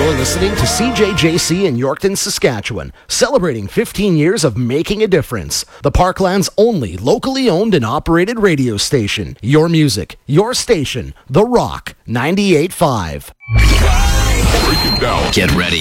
You're listening to CJJC in Yorkton, Saskatchewan, celebrating 15 years of making a difference. The Parkland's only locally owned and operated radio station. Your music, your station, The Rock 98.5. Break it down. Get ready.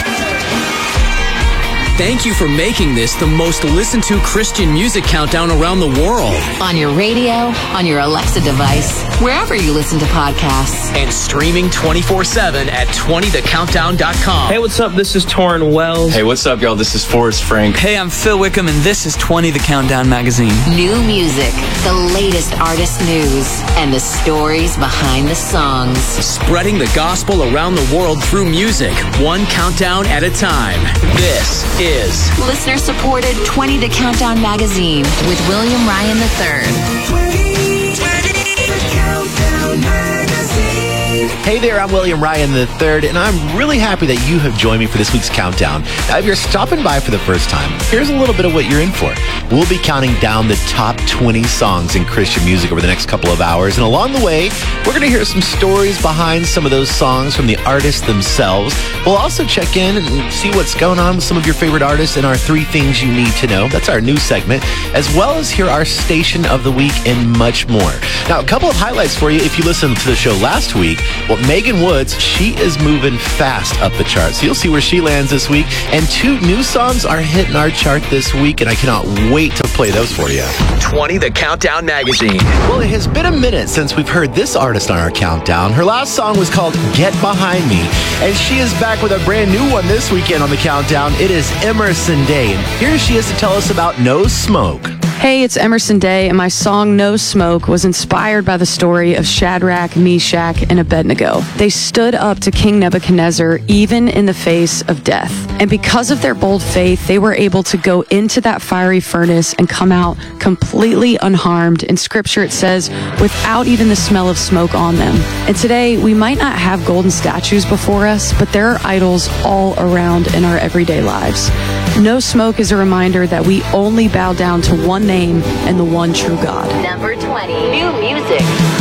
Thank you for making this the most listened to Christian music countdown around the world. On your radio, on your Alexa device, wherever you listen to podcasts. And streaming 24/7 at 20thecountdown.com. Hey, what's up? This is Torrin Wells. Hey, what's up, y'all? This is Forrest Frank. Hey, I'm Phil Wickham, and this is 20 The Countdown magazine. New music, the latest artist news, and the stories behind the songs. Spreading the gospel around the world through music, one countdown at a time. This is listener-supported 20 The Countdown magazine with William Ryan III. Hey there, I'm William Ryan III, and I'm really happy that you have joined me for this week's countdown. Now, if you're stopping by for the first time, here's a little bit of what you're in for. We'll be counting down the top 20 songs in Christian music over the next couple of hours, and along the way, we're going to hear some stories behind some of those songs from the artists themselves. We'll also check in and see what's going on with some of your favorite artists in our 3 Things You Need to Know. That's our new segment, as well as hear our Station of the Week and much more. Now, a couple of highlights for you if you listened to the show last week. Well, Megan Woods, she is moving fast up the charts. So you'll see where she lands this week. And 2 new songs are hitting our chart this week, and I cannot wait to play those for you. 20 The Countdown magazine. Well, it has been a minute since we've heard this artist on our countdown. Her last song was called Get Behind Me, and she is back with a brand new one this weekend on the countdown. It is Emerson Day, and here she is to tell us about No Smoke. Hey, it's Emerson Day, and my song No Smoke was inspired by the story of Shadrach, Meshach, and Abednego. They stood up to King Nebuchadnezzar even in the face of death. And because of their bold faith, they were able to go into that fiery furnace and come out completely unharmed. In Scripture, it says, without even the smell of smoke on them. And today, we might not have golden statues before us, but there are idols all around in our everyday lives. No Smoke is a reminder that we only bow down to one name and the one true God. Number 20. New music.